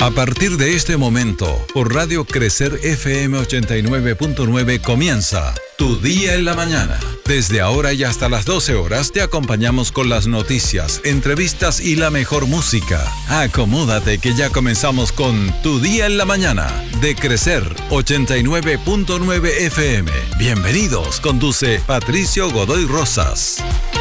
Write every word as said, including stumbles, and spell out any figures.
A partir de este momento, por Radio Crecer F M ochenta y nueve punto nueve comienza Tu Día en la Mañana. Desde ahora y hasta las doce horas te acompañamos con las noticias, entrevistas y la mejor música. Acomódate que ya comenzamos con Tu Día en la Mañana de Crecer ochenta y nueve punto nueve F M. Bienvenidos, conduce Patricio Godoy Rosas.